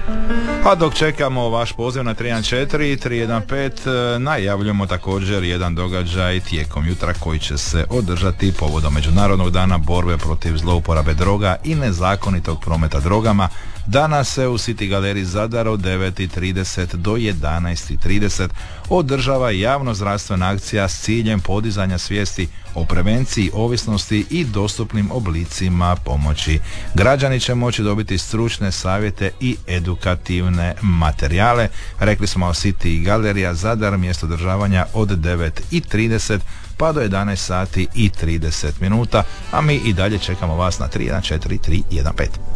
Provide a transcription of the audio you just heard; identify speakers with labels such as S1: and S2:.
S1: A dok čekamo vaš poziv na 314-315, najavljamo također jedan događaj tijekom jutra koji će se održati povodom Međunarodnog dana borbe protiv zlouporabe droga i nezakonitog prometa drogama. Danas se u City galeriji Zadar od 9:30 do 11:30 održava javno-zdravstvena akcija s ciljem podizanja svijesti o prevenciji ovisnosti i dostupnim oblicima pomoći. Građani će moći dobiti stručne savjete i edukativne materijale. Rekli smo City galerija Zadar, mjesto održavanja od 9:30 pa do 11:30, a mi i dalje čekamo vas na 314-315.